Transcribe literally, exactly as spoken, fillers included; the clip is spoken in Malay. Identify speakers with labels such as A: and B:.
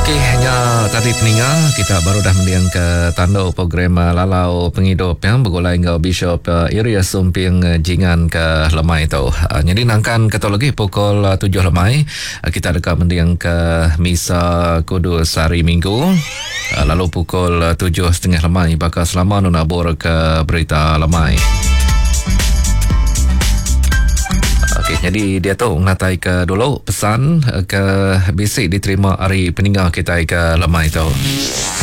A: Okey, hanya tadi peninggal kita baru dah mendiang ke tanda program uh, Lalau Penghidup yang bergulai dengan Bishop uh, Iria Sumping uh, Jingan ke lemai tu. Uh, jadi nangkan kata lagi pukul uh, tujuh lemai uh, kita dekat mendiang ke Misa Kudus hari Minggu. Uh, lalu pukul uh, tujuh setengah lemai bakal selama nunabur ke berita lemai. Okey, jadi dia tu ngatai ke dulu pesan ke bisik diterima hari peninggal kita ke lemai tu.